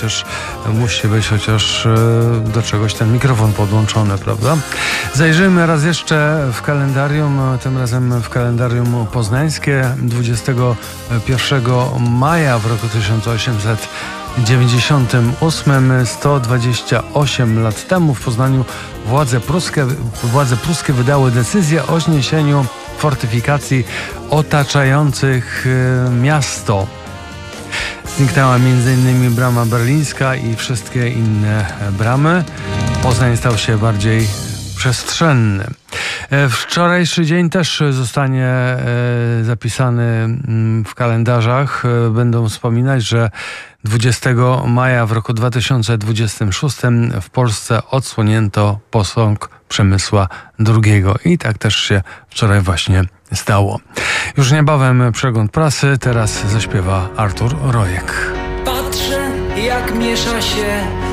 przecież musi być chociaż do czegoś ten mikrofon podłączony, prawda? Zajrzyjmy raz jeszcze w kalendarium, tym razem w kalendarium poznańskie. 21 maja w roku 1898, 128 lat temu w Poznaniu władze pruskie wydały decyzję o zniesieniu fortyfikacji otaczających miasto. Zniknęła m.in. brama berlińska i wszystkie inne bramy. Poznań stał się bardziej przestrzenny. Wczorajszy dzień też zostanie zapisany w kalendarzach. Będą wspominać, że 20 maja w roku 2026 w Polsce odsłonięto posąg Przemysła II. I tak też się wczoraj właśnie stało. Już niebawem przegląd prasy, teraz zaśpiewa Artur Rojek. Patrzę, jak miesza się